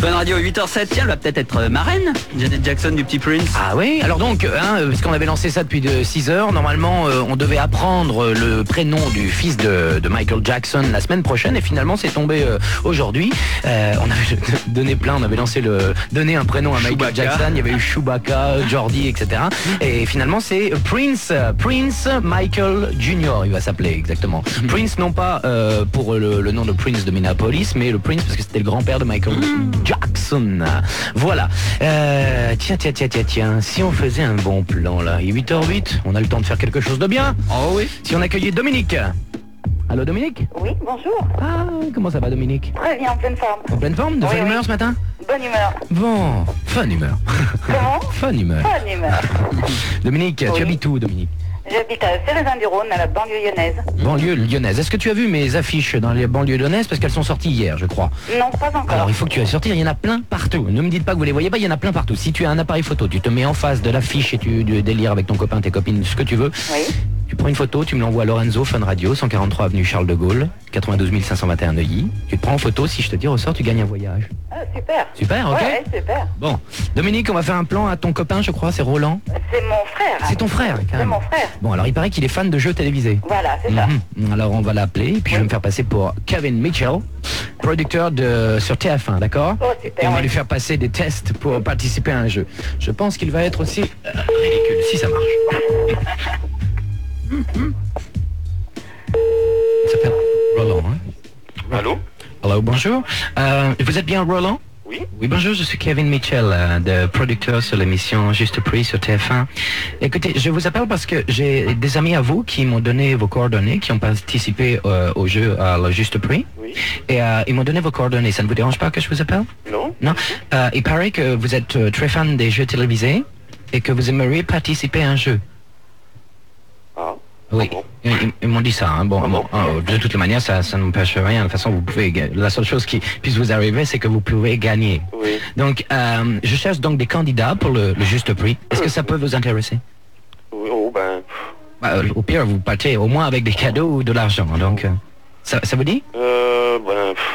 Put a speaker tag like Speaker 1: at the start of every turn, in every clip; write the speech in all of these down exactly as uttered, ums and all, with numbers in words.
Speaker 1: Fun Radio huit heures sept, tiens, elle va peut-être être marraine, Janet Jackson du Petit Prince.
Speaker 2: Ah oui, alors donc, hein, parce qu'on avait lancé ça depuis de six heures, normalement euh, on devait apprendre le prénom du fils de, de Michael Jackson la semaine prochaine et finalement c'est tombé euh, aujourd'hui. Euh, on avait donné plein, on avait lancé le donné un prénom à Michael
Speaker 1: Chewbacca.
Speaker 2: Jackson, il y avait eu Chewbacca, Jordi, et cetera. Et finalement c'est Prince, Prince Michael Junior, il va s'appeler exactement. Mm-hmm. Prince non pas euh, pour le, le nom de Prince de Minneapolis, mais le Prince parce que c'était le grand-père de Michael mm. Jackson. Voilà. Euh, tiens, tiens, tiens, tiens, tiens, si on faisait un bon plan là, il est huit heures huit, on a le temps de faire quelque chose de bien.
Speaker 1: Oh oui.
Speaker 2: Si on accueillait Dominique. Allô Dominique?
Speaker 3: Oui, bonjour.
Speaker 2: Ah, comment ça va Dominique?
Speaker 3: Très bien, en pleine forme.
Speaker 2: En pleine forme? De
Speaker 3: oui,
Speaker 2: bonne
Speaker 3: oui.
Speaker 2: humeur ce matin?
Speaker 3: Bonne humeur.
Speaker 2: Bon, fun humeur.
Speaker 3: Comment?
Speaker 2: Fun humeur.
Speaker 3: Bonne humeur.
Speaker 2: Dominique,
Speaker 3: Oui.
Speaker 2: tu habites où Dominique?
Speaker 3: J'habite à Célestin-du-Rhône, à la banlieue lyonnaise.
Speaker 2: Banlieue lyonnaise. Est-ce que tu as vu mes affiches dans les banlieues lyonnaises? Parce qu'elles sont sorties hier, je crois.
Speaker 3: Non, pas encore.
Speaker 2: Alors il faut que tu ailles sortir, il y en a plein partout. Ne me dites pas que vous les voyez pas, il y en a plein partout. Si tu as un appareil photo, tu te mets en face de l'affiche et tu délires avec ton copain, tes copines, ce que tu veux.
Speaker 3: Oui.
Speaker 2: Tu prends une photo, tu me l'envoies à Lorenzo, Fun Radio, cent quarante-trois avenue Charles de Gaulle, quatre-vingt-douze mille cinq cent vingt et un Neuilly. Tu te prends en photo, si je te dis ressort, tu gagnes un voyage.
Speaker 3: Ah, super.
Speaker 2: Super, ok.
Speaker 3: Ouais, super.
Speaker 2: Bon, Dominique, on va faire un plan à ton copain, je crois, c'est Roland.
Speaker 3: C'est mon frère.
Speaker 2: C'est ton frère,
Speaker 3: C'est
Speaker 2: carrément.
Speaker 3: mon frère.
Speaker 2: Bon, alors il paraît qu'il est fan de jeux télévisés.
Speaker 3: Voilà, c'est ça.
Speaker 2: Mhm. Alors on va l'appeler, et puis je vais me faire passer pour Kevin Mitchell, producteur de sur T F un, d'accord?
Speaker 3: Oh, super,
Speaker 2: Et on va
Speaker 3: oui.
Speaker 2: lui faire passer des tests pour participer à un jeu. Je pense qu'il va être aussi euh, ridicule, si ça marche. Il s'appelle Roland, hein?
Speaker 4: Allô?
Speaker 2: Hello, bonjour. Euh, vous êtes bien Roland?
Speaker 4: Oui?
Speaker 2: Oui, bonjour, je suis Kevin Mitchell, euh, de producteur sur l'émission Juste Prix sur T F un. Écoutez, je vous appelle parce que j'ai des amis à vous qui m'ont donné vos coordonnées, qui ont participé euh, au jeu à la Juste Prix.
Speaker 4: Oui?
Speaker 2: Et euh, ils m'ont donné vos coordonnées. Ça ne vous dérange pas que je vous appelle?
Speaker 4: Non?
Speaker 2: Non. Euh, il paraît que vous êtes euh, très fan des jeux télévisés et que vous aimeriez participer à un jeu.
Speaker 4: Ah.
Speaker 2: Oui,
Speaker 4: Ah bon.
Speaker 2: ils, ils- ils m'ont dit ça. Hein. Bon,
Speaker 4: Ah
Speaker 2: bon,
Speaker 4: bon.
Speaker 2: euh, de toute manière, ça, ça n'empêche rien. De toute façon, vous pouvez. ga- La seule chose qui puisse vous arriver, c'est que vous pouvez gagner.
Speaker 4: Oui.
Speaker 2: Donc, euh, je cherche donc des candidats pour le, le juste prix. Est-ce que ça peut vous intéresser?
Speaker 4: Oui, oh ben...
Speaker 2: Bah, euh, Au pire, vous partez au moins avec des cadeaux ou de l'argent. Donc, euh, ça, ça vous dit?
Speaker 4: Euh, ben... pff,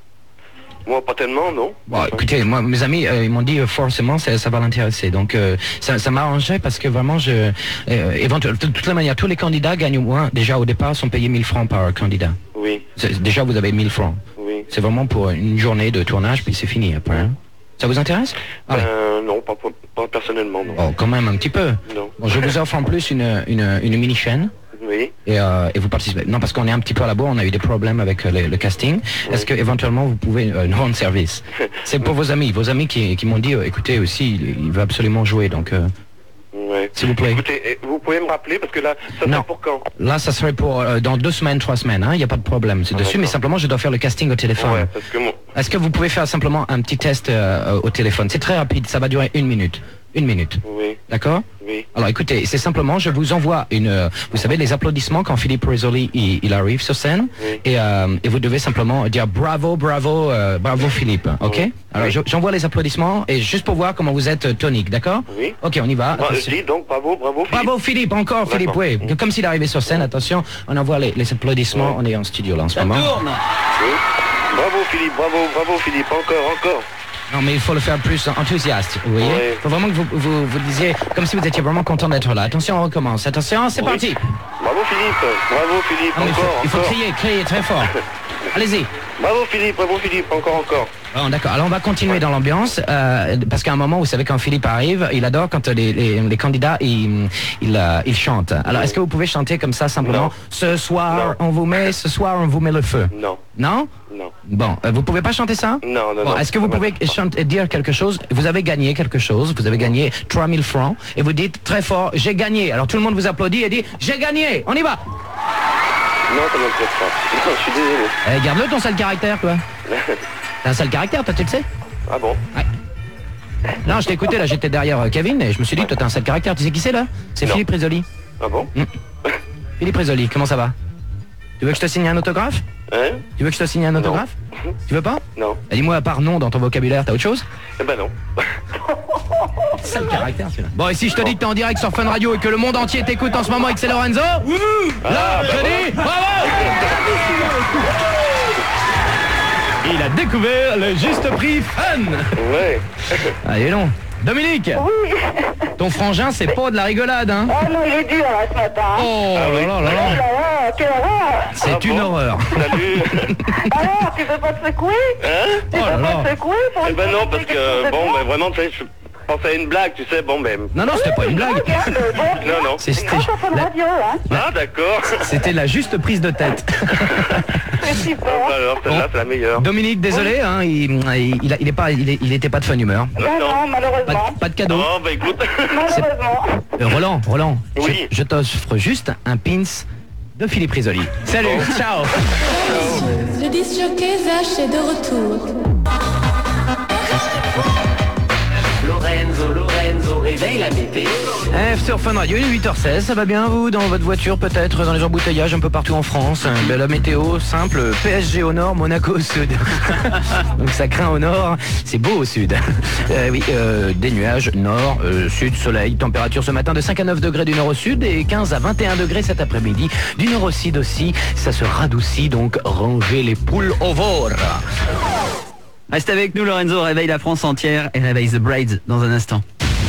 Speaker 4: Moi, pas tellement, non.
Speaker 2: Bon, écoutez, moi, mes amis, euh, ils m'ont dit euh, forcément ça, ça va l'intéresser. Donc, euh, ça, ça m'arrangerait parce que vraiment, je, euh, éventuellement, de toute la manière, tous les candidats gagnent au moins, déjà au départ, sont payés mille francs par candidat.
Speaker 4: Oui,
Speaker 2: C'est- Déjà, vous avez mille francs.
Speaker 4: oui.
Speaker 2: C'est vraiment pour une journée de tournage, puis c'est fini après. hein. Ça vous intéresse? Allez.
Speaker 4: Euh, non, pas, pas, pas personnellement, non.
Speaker 2: Oh, quand même un petit peu.
Speaker 4: Non.
Speaker 2: Bon, je vous offre en plus une, une, une mini-chaîne.
Speaker 4: Oui.
Speaker 2: Et, euh, et vous participez. Non, parce qu'on est un petit peu à la bourre, on a eu des problèmes avec euh, le, le casting. Est-ce que éventuellement vous pouvez euh, nous rendre service? C'est pour vos amis, vos amis qui, qui m'ont dit, euh, écoutez aussi, il, il veut absolument jouer, donc euh,
Speaker 4: Ouais.
Speaker 2: s'il vous plaît.
Speaker 4: Écoutez, eh, vous pouvez me rappeler, parce que là, ça
Speaker 2: Non.
Speaker 4: sert pour quand?
Speaker 2: Là, ça serait pour euh, dans deux semaines, trois semaines, il n'y a pas de problème, c'est
Speaker 4: Ah,
Speaker 2: dessus, mais
Speaker 4: d'accord.
Speaker 2: simplement je dois faire le casting au téléphone.
Speaker 4: Ouais, parce que moi...
Speaker 2: Est-ce que vous pouvez faire simplement un petit test euh, au téléphone? C'est très rapide, ça va durer une minute. Une minute.
Speaker 4: Oui,
Speaker 2: D'accord?
Speaker 4: oui.
Speaker 2: Alors écoutez, c'est simplement, je vous envoie une, euh, vous savez, les applaudissements quand Philippe Rizzoli il, il arrive sur scène,
Speaker 4: Oui.
Speaker 2: et, euh, et vous devez simplement dire bravo, bravo, euh, bravo Philippe, ok?
Speaker 4: Oui.
Speaker 2: Alors
Speaker 4: Oui.
Speaker 2: je- j'envoie les applaudissements et juste pour voir comment vous êtes euh, tonique, d'accord?
Speaker 4: Oui.
Speaker 2: Ok, on y va.
Speaker 4: Bah, je
Speaker 2: Attention.
Speaker 4: dis donc bravo, bravo, Philippe.
Speaker 2: Bravo Philippe, encore Philippe,
Speaker 4: D'accord.
Speaker 2: oui. Comme s'il arrivait sur scène, attention, on envoie les, les applaudissements,
Speaker 4: Oui.
Speaker 2: on est en studio là en ce
Speaker 1: Ça
Speaker 2: moment.
Speaker 1: tourne.
Speaker 4: Oui. Bravo, Philippe, bravo, bravo, Philippe, encore, encore.
Speaker 2: Non mais il faut le faire plus enthousiaste, vous voyez?
Speaker 4: Oui.
Speaker 2: Il faut vraiment que vous, vous, vous disiez comme si vous étiez vraiment content d'être là. Attention, on recommence. Attention, c'est
Speaker 4: Oui.
Speaker 2: parti.
Speaker 4: Bravo, Philippe, bravo, Philippe,
Speaker 2: Non, mais il faut,
Speaker 4: encore,
Speaker 2: il faut
Speaker 4: encore.
Speaker 2: crier, crier très fort. Allez-y.
Speaker 4: Bravo, Philippe, bravo, Philippe, encore, encore.
Speaker 2: Bon, d'accord. Alors on va continuer dans l'ambiance euh, parce qu'à un moment, vous savez, quand Philippe arrive, il adore quand les, les, les candidats ils, ils, euh, ils chantent. Alors est-ce que vous pouvez chanter comme ça simplement?
Speaker 4: Non.
Speaker 2: Ce soir,
Speaker 4: Non.
Speaker 2: on vous met, ce soir, on vous met le feu.
Speaker 4: Non,
Speaker 2: Non?
Speaker 4: non,
Speaker 2: Bon, euh, vous pouvez pas chanter ça?
Speaker 4: non, non,
Speaker 2: Bon,
Speaker 4: non.
Speaker 2: est-ce que vous
Speaker 4: Ça va.
Speaker 2: pouvez chanter, dire quelque chose? Vous avez gagné quelque chose, vous avez gagné trois mille francs et vous dites très fort, j'ai gagné. Alors tout le monde vous applaudit et dit, j'ai gagné, on y va.
Speaker 4: Non, ça m'intéresse pas. Non, je suis désolé.
Speaker 2: Eh, garde-le ton sale caractère, quoi. T'as un sale caractère, toi, tu le sais?
Speaker 4: Ah bon?
Speaker 2: Ouais. Non, je t'ai écouté, là, j'étais derrière euh, Kevin et je me suis dit, toi, t'as un sale caractère. Tu sais qui c'est, là? C'est
Speaker 4: Non.
Speaker 2: Philippe Rizzoli.
Speaker 4: Ah bon?
Speaker 2: Philippe Rizzoli, comment ça va? Tu veux que je te signe un autographe?
Speaker 4: Hein?
Speaker 2: Tu veux que je te signe un autographe? Tu veux pas?
Speaker 4: Non.
Speaker 2: Eh, dis-moi, à part non dans ton vocabulaire, t'as autre chose?
Speaker 4: Eh ben non.
Speaker 2: Sale caractère, celui-là. Bon, et si je te dis que t'es en direct sur Fun Radio et que le monde entier t'écoute en ce moment et que c'est Lorenzo? Là,
Speaker 4: Ah, bah
Speaker 2: je
Speaker 4: voilà.
Speaker 2: dis, bravo! Il a découvert le juste prix fun.
Speaker 4: Ouais.
Speaker 2: Allez long. Dominique,
Speaker 3: Oui.
Speaker 2: ton frangin, c'est pas de la rigolade, hein?
Speaker 3: Oh non, il est dur là ce matin. hein.
Speaker 2: Oh
Speaker 4: Ah
Speaker 2: là
Speaker 4: oui.
Speaker 2: là là
Speaker 3: Oh
Speaker 2: là.
Speaker 3: là là, quelle horreur.
Speaker 2: C'est
Speaker 4: Ah
Speaker 2: une
Speaker 4: bon
Speaker 2: horreur.
Speaker 4: Salut.
Speaker 3: Alors, tu veux pas te secouer?
Speaker 4: Hein?
Speaker 3: Tu
Speaker 2: Oh là
Speaker 3: veux
Speaker 2: là.
Speaker 3: pas te secouer pour
Speaker 4: Eh
Speaker 3: une
Speaker 4: ben
Speaker 3: fois
Speaker 4: non,
Speaker 3: que
Speaker 4: parce
Speaker 3: tu fais quelque chose
Speaker 4: que,
Speaker 3: de
Speaker 4: bon,
Speaker 3: bien?
Speaker 4: ben vraiment, tu sais, je pensais à une blague, tu sais, bon, ben...
Speaker 2: Non, non, c'était pas une blague.
Speaker 3: Regarde, bon,
Speaker 4: Non, non.
Speaker 2: C'est-
Speaker 3: c'est grâce à Fun
Speaker 2: la-
Speaker 3: Radio, hein.
Speaker 4: Ah, d'accord.
Speaker 2: C'était la juste prise de tête.
Speaker 3: C'est super.
Speaker 4: Ah, bah alors, celle-là, c'est la meilleure.
Speaker 2: Dominique, désolé, hein, il, il, il, a- il est pas, il, est- il était pas de bonne humeur.
Speaker 3: Non, non,
Speaker 2: Pas,
Speaker 3: malheureusement.
Speaker 2: de- pas de cadeau.
Speaker 4: Oh, bah écoute.
Speaker 3: Malheureusement.
Speaker 2: Euh, Roland, Roland, je-
Speaker 4: Oui.
Speaker 2: je, t'offre juste un pins de Philippe Risoli. Salut, ciao.
Speaker 5: Le disc jockey Zach est de retour.
Speaker 1: Lorenzo, Lorenzo, réveille la bébé.
Speaker 2: F sur Fun Radio, il est huit heures seize, ça va bien vous dans votre voiture peut-être, dans les embouteillages un peu partout en France. Ben, la météo simple, P S G au nord, Monaco au sud. Donc ça craint au nord, c'est beau au sud. Euh, oui, euh, des nuages, nord, euh, sud, soleil, température ce matin de cinq à neuf degrés du nord au sud et quinze à vingt et un degrés cet après-midi. Du nord au sud aussi, ça se radoucit, donc rangez les poules au vore.
Speaker 1: Reste avec nous, Lorenzo, réveille la France entière et réveille The Braids dans un instant.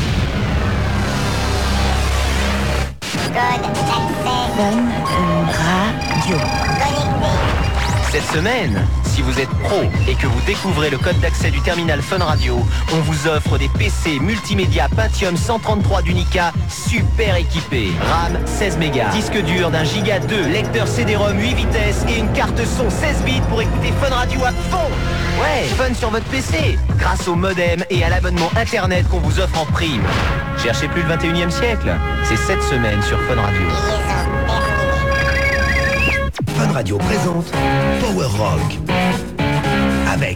Speaker 6: Cette semaine, si vous êtes pro et que vous découvrez le code d'accès du terminal Fun Radio, on vous offre des P C multimédia Pentium cent trente-trois d'Unica super équipés. RAM seize mégas, disque dur d'un giga deux, lecteur C D-ROM huit vitesses et une carte son seize bits pour écouter Fun Radio à fond. Ouais, Fun sur votre P C, grâce au modem et à l'abonnement internet qu'on vous offre en prime. Cherchez plus le vingt et unième siècle, c'est cette semaine sur Fun Radio.
Speaker 7: Fun Radio présente Power Rock.